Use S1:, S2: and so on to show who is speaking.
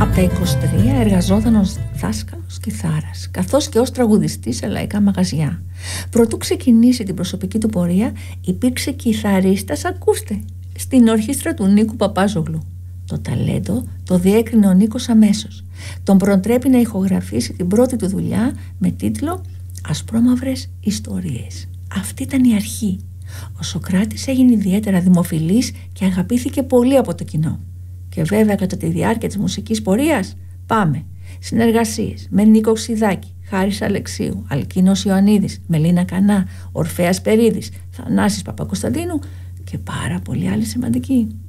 S1: Από τα 23 εργαζόταν ως δάσκαλος κιθάρας, καθώς και ως τραγουδιστής σε λαϊκά μαγαζιά. Προτού ξεκινήσει την προσωπική του πορεία, υπήρξε κιθαρίστας, ακούστε, στην ορχήστρα του Νίκου Παπάζογλου. Το ταλέντο το διέκρινε ο Νίκος αμέσως. Τον προτρέπει να ηχογραφήσει την πρώτη του δουλειά με τίτλο «Ασπρόμαυρες ιστορίες». Αυτή ήταν η αρχή. Ο Σωκράτης έγινε ιδιαίτερα δημοφιλής και αγαπήθηκε πολύ από το κοινό. Και βέβαια κατά τη διάρκεια της μουσικής πορείας πάμε συνεργασίες με Νίκο Ξηδάκη, Χάρης Αλεξίου, Αλκίνος Ιωαννίδης, Μελίνα Κανά, Ορφέας Περίδης, Θανάσης Παπακοσταντίνου και πάρα πολλοί άλλοι σημαντικοί.